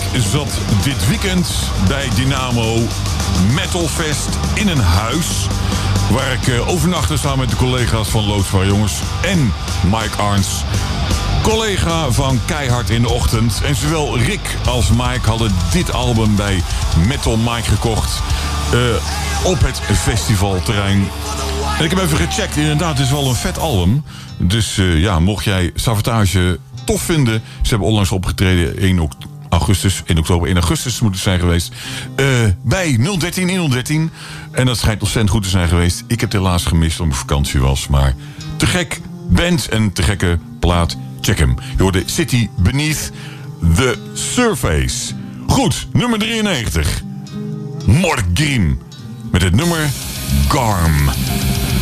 zat dit weekend bij Dynamo Metalfest in een huis waar ik overnachtte samen met de collega's van Loodzwaar Jongens en Mike Arns, collega van Keihard in de Ochtend. En zowel Rick als Mike hadden dit album bij Metal Mike gekocht op het festivalterrein. En ik heb even gecheckt, inderdaad, het is wel een vet album. Dus mocht jij Savatage tof vinden, ze hebben onlangs opgetreden 1 oktober, 1 augustus moet het zijn geweest. Bij 013. En dat schijnt ontzettend goed te zijn geweest. Ik heb het helaas gemist omdat ik vakantie was. Maar te gek band en te gekke plaat. Check hem. Je hoorde City Beneath the Surface. Goed, nummer 93. Mort Grim. Met het nummer Garm.